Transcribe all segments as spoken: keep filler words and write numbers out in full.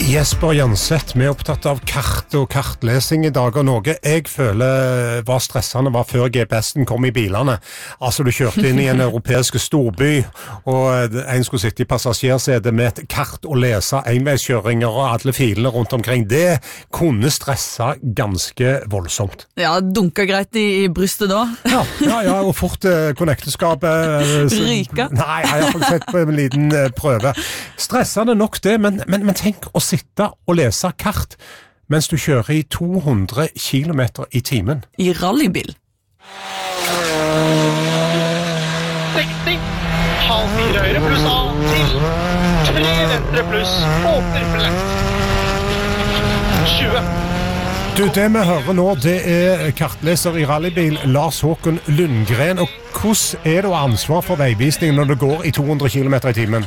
Jesper Janseth, vi er opptatt av kart og kartlesing i dag, og noe jeg føler var stressende var før G P S-en kom i bilene. Altså, du kjørte inn i en europeisk storby, og en skulle sitte i passasjersete med et kart og lese enveiskjøringer og alle filene rundt omkring. Det kunne stresse ganske voldsomt. Ja, dunka greit i, i brystet da. Ja, ja, ja, og fort eh, konnekteskapet. Ryka. Nei, jeg har faktisk sett på en liten eh, prøve. Stressende nok det, men, men, men tenk å sitte og lese kart mens du kjører i to hundre kilometer i timen. I rallybil. seksti, halv fire høyre pluss A til tre venstre pluss åpner blankt. tjue. Du, det vi hører nå, det er kartleser i rallybil Lars Håkon Lundgren. Og hvordan er det å ha ansvar for veivisning når det går i to hundre kilometer i timen?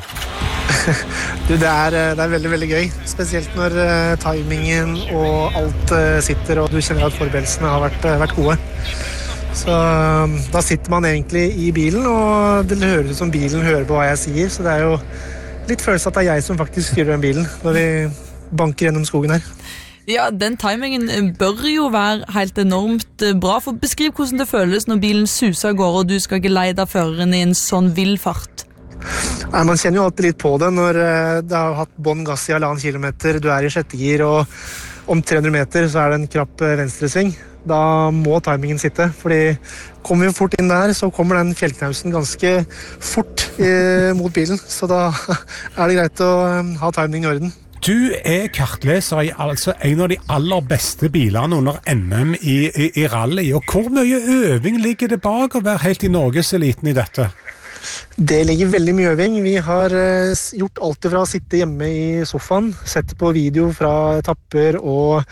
Du, det er, det er veldig, veldig gøy. Spesielt når uh, timingen og alt uh, sitter, og du kjenner at forberedelsene har vært, uh, vært gode. Så um, da sitter man egentlig i bilen, og det høres ut som bilen hører på hva jeg sier, så det er jo litt følelse at det er jeg som faktisk styrer den bilen når vi banker gjennom skogen her. Ja, den timingen bør jo være helt enormt bra, for beskriv hvordan det føles når bilen suser av gårde, og du skal geleide føreren i en sånn vill fart. Nei, man kjenner jo alltid litt på det når det har hatt bånd gass i halvannen kilometer, du er i sjette gir, og om tre hundre meter så er det en krapp venstresving. Da må timingen sitte, fordi kommer vi fort inn der, så kommer den fjellknausen ganske fort eh, mot bilen, så da er det greit å ha timingen i orden. Du er kartleser i altså en av de aller beste bilene under N M i, i, i rally, og hvor mye øving ligger det bak å være helt i Norgeseliten i dette? Det ligger veldig mye øving. Vi har uh, gjort alt fra å sitte hjemme i sofaen, sett på video fra etapper og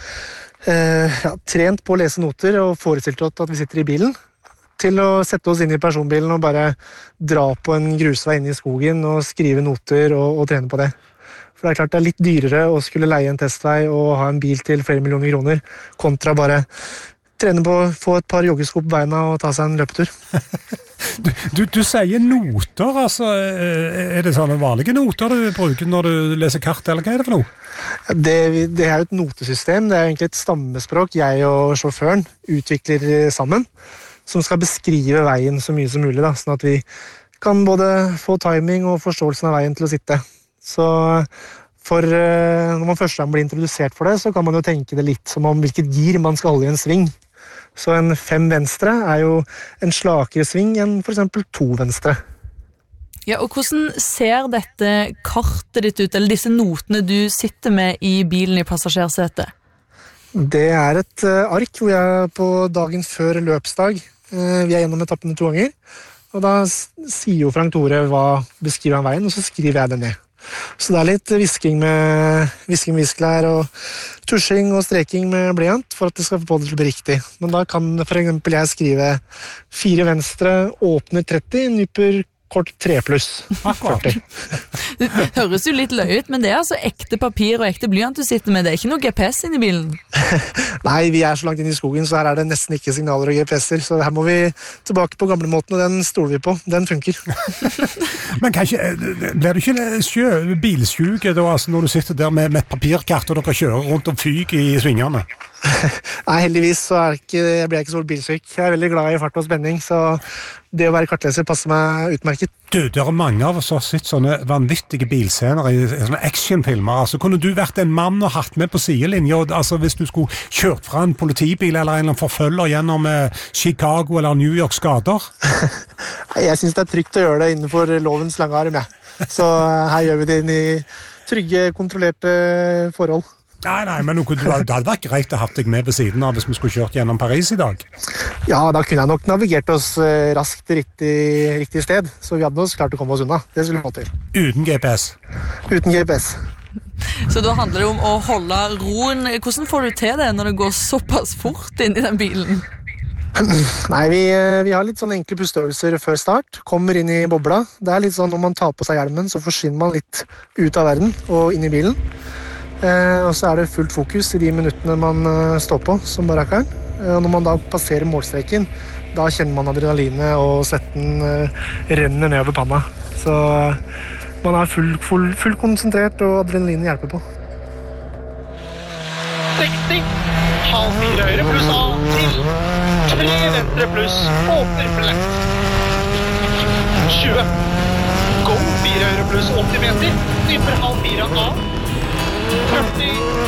uh, ja, trent på å lese noter og forestilt oss at vi sitter i bilen, til å sette oss inn i personbilen og bare dra på en grusvei inn i skogen og skrive noter og, og trene på det. For det er klart det er litt dyrere å skulle leie en testvei og ha en bil til flere millioner kroner, kontra bare trene på å få et par joggesko på beina og ta seg en løpetur. Du, du, du sier noter, altså. Er det sånne vanlige noter du bruker når du leser kart, eller hva er det for noe? Det, det er jo et notesystem, det er egentlig et stammespråk jeg og sjåføren utvikler sammen, som skal beskrive veien så mye som mulig, da, sånn at vi kan både få timing og forståelsen av veien til å sitte. Så for når man først blir introdusert for det, så kan man jo tenke det litt som om hvilket gir man skal holde i en sving. Så en fem venstre er jo en slakere sving enn for eksempel to venstre. Ja, og hvordan ser dette kartet ditt ut, eller disse notene du sitter med i bilen i passasjersetet? Det er et uh, ark hvor jeg på dagen før løpsdag, uh, vi er gjennom etappene to ganger, og da sier jo Frank Tore hva beskriver han veien, og så skriver jeg det ned. Så det er litt visking med visking med visklær og tusjing og streking med blyant for at det skal få det til å bli riktig. Men da kan for eksempel jeg skrive fire venstre, åpner tretti, nyper kort tre pluss førti. Det høres jo litt løy ut, men det er altså ekte papir og ekte blyant du sitter med. Det er ikke noe G P S inni bilen. Nei, vi er så langt inn i skogen, så her er det nesten ikke signaler og G P S-er, så her må vi tilbake på gamlemåten, og den stoler vi på. Den funker. Men kanskje, blir du ikke sjø, bilsjuke da, altså, når du sitter der med, med et papirkart og dere kjører rundt og fyker i svingene? Nei, heldigvis så er ikke, jeg blir ikke så bilsyk. Jeg er veldig glad i fart og spenning, så det å være kartleser passer meg utmerket. Du, det er mange av oss som har sett sånne vanvittige bilscener i, i sånne actionfilmer. Altså, kunne du vært en mann og hatt med på sidelinja, altså hvis du skulle kjørt fra en politibil eller en eller annen forfølger gjennom eh, Chicago eller New Yorks gater? Jeg synes det er trygt å gjøre det innenfor lovens lange arm, ja. Så her gjør vi det inn i trygge, kontrollerte forhold. Nei, nei, men det hadde vært greit å ha deg med ved siden av hvis vi skulle kjørt gjennom Paris i dag. Ja, da kunne jeg nok navigert oss raskt til riktig, riktig sted, så vi hadde oss klart å komme oss unna. Det skulle vi få til. Uten G P S? Uten G P S. Så da handler det om å holde roen. Hvordan får du til det når det går såpass fort inn i den bilen? Nei, vi, vi har litt sånn enkle pusteøvelser før start. Kommer inn i bobla. Det er litt sånn når man tar på seg hjelmen, så forsvinner man litt ut av verden og inn i bilen. Eh, og så er det fullt fokus i de minuttene man uh, står på som barakeren. Eh, og når man da passerer målstreken, da kjenner man adrenalinet og svetten uh, renner ned over panna. Så uh, man er full, full, full konsentrert, og adrenalinet hjelper på. seksti. Halv fire høyre pluss A til tre venstre pluss åpner blankt. tjue. Go fire høyre pluss åtti meter. Nyper halv fire A. førti.